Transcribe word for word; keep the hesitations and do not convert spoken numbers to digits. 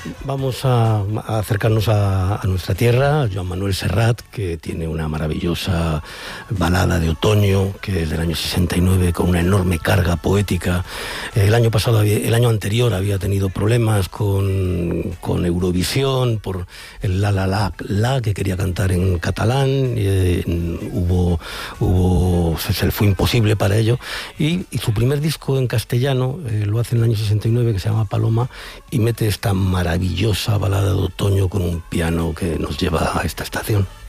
Vamos a, a acercarnos a, a nuestra tierra, a Joan Manuel Serrat, que tiene una maravillosa balada de otoño, que es del año sesenta y nueve, con una enorme carga poética. El año pasado, había, el año anterior había tenido problemas con, con Eurovisión, por el la la la la, que quería cantar en catalán, eh, hubo, hubo, se, se fue imposible para ello, y, y su primer disco en castellano eh, lo hace en el año sesenta y nueve, que se llama Paloma, y mete esta maravillosa balada de otoño con un piano que nos lleva a esta estación.